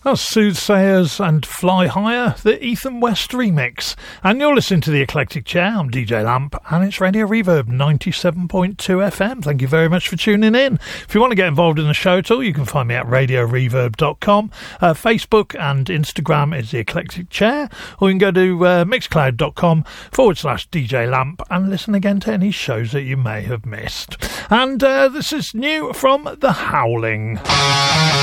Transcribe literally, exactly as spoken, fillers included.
That's Soothsayers and Fly Higher, the Ethan West remix. And you're listening to The Eclectic Chair. I'm D J Lamp, and it's Radio Reverb ninety-seven point two F M. Thank you very much for tuning in. If you want to get involved in the show at all, you can find me at radio reverb dot com. Uh, Facebook and Instagram is The Eclectic Chair, or you can go to uh, mixcloud.com forward slash DJ Lamp and listen again to any shows that you may have missed. And uh, this is new from The Howling.